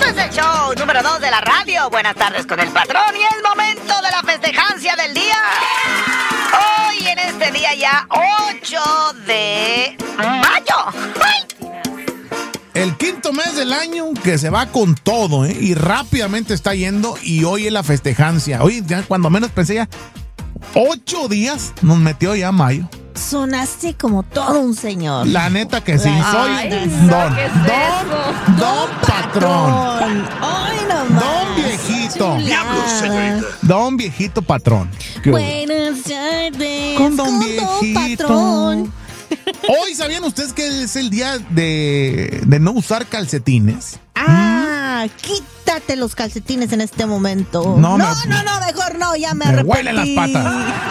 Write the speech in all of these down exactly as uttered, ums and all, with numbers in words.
Este es el show número dos de la radio. Buenas tardes con el patrón y el momento de la festejancia del día. Hoy en este día ya ocho de mayo. ¡Ay! El quinto mes del año que se va con todo, ¿eh? Y rápidamente está yendo y hoy es la festejancia. Hoy ya cuando menos pensé ya, ocho días nos metió ya mayo. Sonaste como todo un señor. La neta que sí, soy Ay, don, don, ¿qué es don, don patrón. Ay, nomás. Don viejito. Diablos, señorita. Don viejito patrón. ¿Qué hubo? Buenas tardes. Con don Con viejito. patrón. Hoy, ¿sabían ustedes que es el día de, de no usar calcetines? Ah, ¿Mm? Quítate los calcetines en este momento. No, no, me, no, no, mejor no, ya me, me arrepentí. huelen las patas.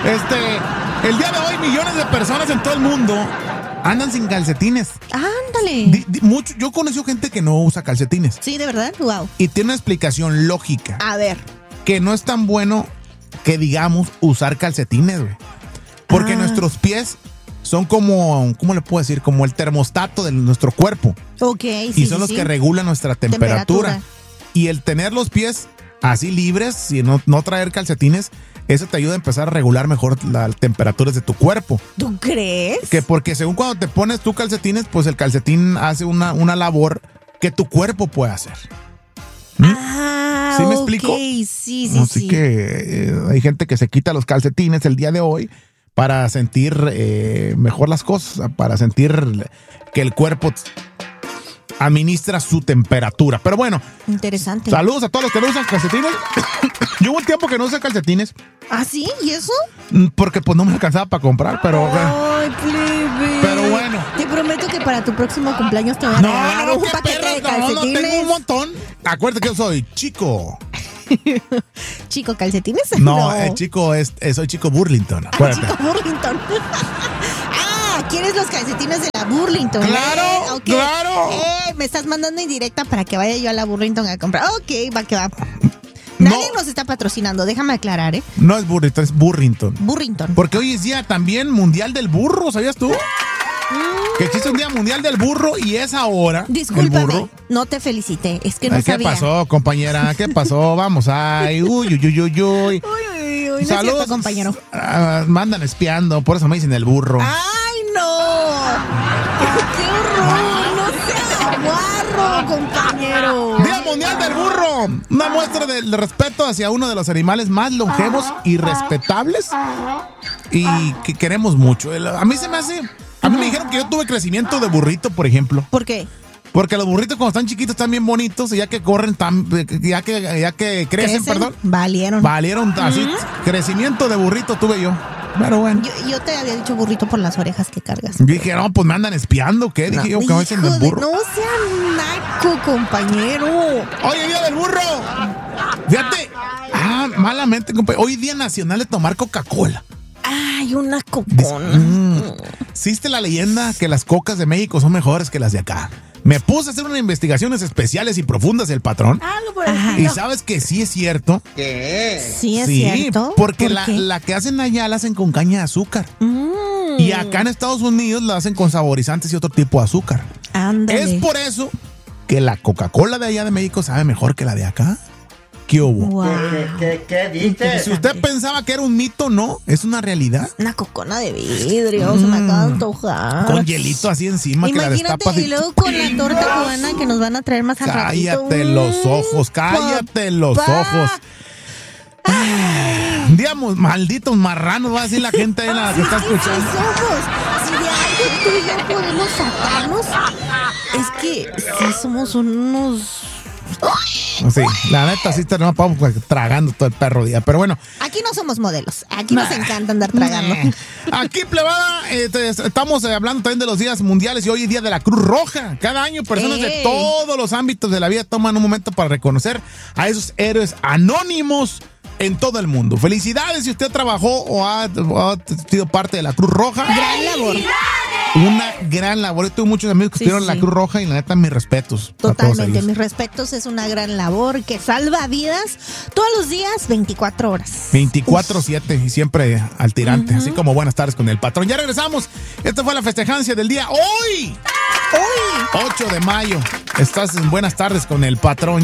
Este, el día de hoy millones de personas en todo el mundo andan sin calcetines. Ándale. Di, di, mucho, yo conocí gente que no usa calcetines. Sí, de verdad, wow. Y tiene una explicación lógica. A ver. Que no es tan bueno que digamos usar calcetines, güey. Porque ah. nuestros pies son como, ¿cómo le puedo decir? Como el termostato de nuestro cuerpo. Ok, sí, Y son sí, los sí. que regulan nuestra temperatura. temperatura. Y el tener los pies así libres y no, no traer calcetines, eso te ayuda a empezar a regular mejor las temperaturas de tu cuerpo. ¿Tú crees? Que porque según cuando te pones tú calcetines, pues el calcetín hace una, una labor que tu cuerpo puede hacer. ¿Mm? Ah, ¿Sí me ok, explico? sí, sí, Así sí. que eh, hay gente que se quita los calcetines el día de hoy para sentir eh, mejor las cosas, para sentir que el cuerpo administra su temperatura. Pero bueno, interesante. Saludos a todos los que no usan calcetines. Yo hubo un tiempo que no usé calcetines. ¿Ah, sí? ¿Y eso? Porque pues no me alcanzaba para comprar, pero... Ay, plebe. Pero bueno. Te prometo que para tu próximo cumpleaños te voy a No, regalar no, un qué paquete perra, de no, no, calcetines. tengo un montón. Acuérdate que yo soy chico. Chico, ¿calcetines? No, eh, chico, es, eh, soy chico Burlington. Acuérdate. Chico Burlington. Ah, ¿quieres los calcetines de la Burlington? Claro, eh, okay. claro. Eh, me estás mandando indirecta para que vaya yo a la Burlington a comprar. Ok, va que va. Nadie No. nos está patrocinando, déjame aclarar, ¿eh? No es Burlington, es Burlington. Burlington. Porque hoy es día también mundial del burro, ¿sabías tú? Que existe un día mundial del burro y es ahora. Discúlpame, el burro. no te felicité, es que no Ay, ¿qué sabía. pasó, compañera? ¿Qué pasó? Vamos, ay, uy, uy, uy, uy, uy. Uy, uy, uy, no es Saludos, cierto, compañero. Ah, mandan espiando, por eso me dicen el burro. ¡Ay, no! ¡Qué horror! ¡No seas guarro, compañero! Día Mundial del Burro. Una muestra de, de respeto hacia uno de los animales más longevos y respetables y que queremos mucho. El- A mí se me hace... A mí me dijeron que yo tuve crecimiento de burrito, por ejemplo. ¿Por qué? Porque los burritos cuando están chiquitos están bien bonitos y ya que corren, tan, ya, que, ya que crecen, perdón, Valieron. valieron así. Crecimiento de burrito tuve yo. Pero bueno. Yo, yo te había dicho burrito por las orejas que cargas. Yo dije, no, pues me andan espiando, ¿qué? Dije yo que me dicen Hijo del de- burro. No sea naco, compañero. Oye, día del burro. Fíjate. Ah, malamente, compa. Hoy día nacional de tomar Coca-Cola. Ay, una Dice, cocona. mm, ¿existe la leyenda que las cocas de México son mejores que las de acá? Me puse a hacer unas investigaciones especiales y profundas del patrón. Algo por el Y estilo. sabes que sí es cierto. Sí, es sí, cierto. porque ¿Por la, qué? la que hacen allá la hacen con caña de azúcar. Mm. Y acá en Estados Unidos la hacen con saborizantes y otro tipo de azúcar. Ándale. Es por eso que la Coca-Cola de allá de México sabe mejor que la de acá. ¿Qué hubo? Guau. ¿Qué, qué dices? Si usted pensaba que era un mito, no, es una realidad. Una cocona de vidrio, se me acaba de antojar. Con hielito así encima que la destapas Imagínate, y... y luego con la torta cubana que nos van a traer más al ratito. Cállate los ojos, cállate los Papá. ojos. Digamos, malditos marranos, va a decir la gente ahí la que está ¿Qué escuchando. somos? Si de algo tú y yo podemos sacarnos, es que sí somos unos... Sí, la neta sí tenemos vamos tragando todo el perro día, pero bueno. Aquí no somos modelos, aquí nos encanta andar tragando. Eh, Aquí, plebada, eh, te- estamos eh, hablando también de los días mundiales y hoy es día de la Cruz Roja. Cada año personas de Ey. todos los ámbitos de la vida toman un momento para reconocer a esos héroes anónimos en todo el mundo. Felicidades si usted trabajó o ha, o ha sido parte de la Cruz Roja. Gran labor. Una gran labor. Yo tuve muchos amigos que Sí, estuvieron en sí. la Cruz Roja y la neta, mis respetos. a todos Totalmente, ellos. mis respetos, es una gran labor que salva vidas todos los días, veinticuatro horas. veinticuatro siete y siempre al tirante, así como buenas tardes con el patrón. Ya regresamos. Esta fue la festejancia del día hoy. Hoy. ocho de mayo. Estás en buenas tardes con el patrón.